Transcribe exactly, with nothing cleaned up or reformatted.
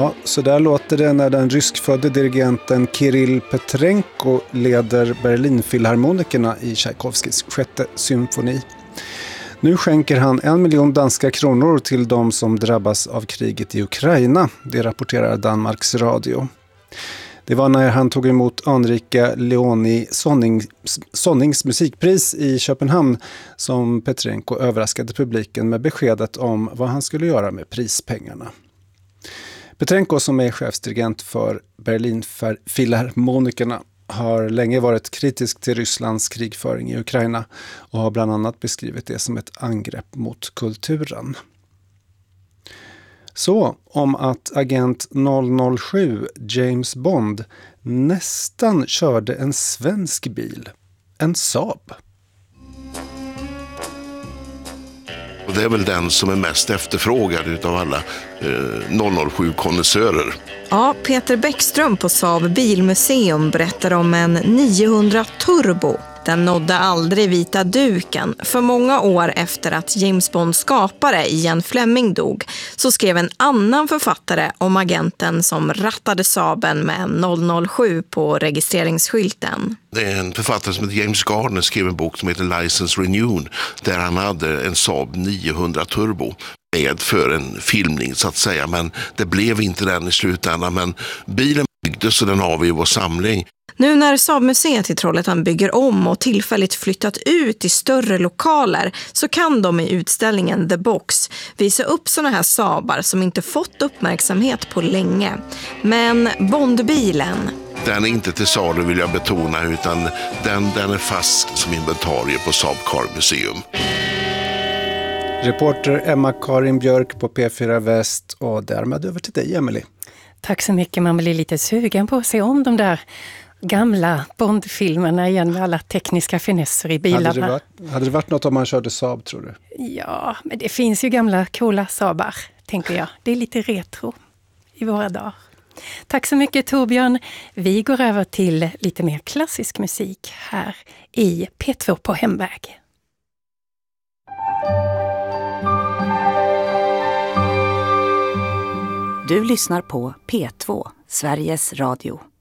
Ja, så där låter det när den ryskfödde dirigenten Kirill Petrenko leder Berlinfilharmonikerna i Tchaikovskys sjätte symfoni. Nu skänker han en miljon danska kronor till de som drabbas av kriget i Ukraina, det rapporterar Danmarks Radio. Det var när han tog emot anrika Leonie Sonnings, Sonnings musikpris i Köpenhamn som Petrenko överraskade publiken med beskedet om vad han skulle göra med prispengarna. Petrenko, som är chefsdirigent för Berlinfilharmonikerna, har länge varit kritisk till Rysslands krigföring i Ukraina och har bland annat beskrivit det som ett angrepp mot kulturen. Så om att agent noll noll sju James Bond nästan körde en svensk bil, en Saab. Och det är väl den som är mest efterfrågad utav alla eh, noll noll sju-konnässörer. Ja, Peter Bäckström på Saab Bilmuseum berättar om en niohundra Turbo. Den nådde aldrig vita duken. För många år efter att James Bonds skapare Ian Fleming dog så skrev en annan författare om agenten som rattade Saaben med noll noll sju på registreringsskylten. Det är en författare som heter James Gardner skrev en bok som heter License Renewed där han hade en Saab niohundra Turbo med för en filmning så att säga, men det blev inte den i slutändan, men bilen byggdes så den har vi i vår samling. Nu när Saab-museet i Trollhättan bygger om och tillfälligt flyttat ut i större lokaler så kan de i utställningen The Box visa upp såna här Saabar som inte fått uppmärksamhet på länge. Men Bondbilen... Den är inte till salu vill jag betona, utan den, den är fast som inventarie på Saab Car Museum. Reporter Emma-Karin Björk på P fyra Väst och därmed över till dig, Emily. Tack så mycket, man blir lite sugen på att se om de där gamla Bondfilmerna igen med alla tekniska finesser i bilarna. Hade det varit, hade det varit något om man körde Saab, tror du? Ja, men det finns ju gamla coola Saabar, tänker jag. Det är lite retro i våra dagar. Tack så mycket, Torbjörn. Vi går över till lite mer klassisk musik här i P två på hemväg. Du lyssnar på P två, Sveriges Radio.